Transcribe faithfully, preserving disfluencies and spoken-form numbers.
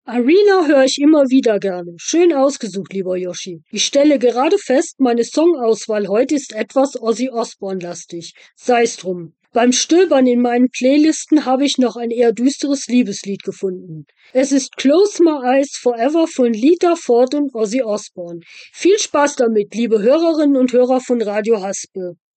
Arena höre ich immer wieder gerne. Schön ausgesucht, lieber Yoshi. Ich stelle gerade fest, meine Songauswahl heute ist etwas Ozzy Osbourne-lastig. Sei's drum. Beim Stöbern in meinen Playlisten habe ich noch ein eher düsteres Liebeslied gefunden. Es ist Close My Eyes Forever von Lita Ford und Ozzy Osbourne. Viel Spaß damit, liebe Hörerinnen und Hörer von Radio Haspel.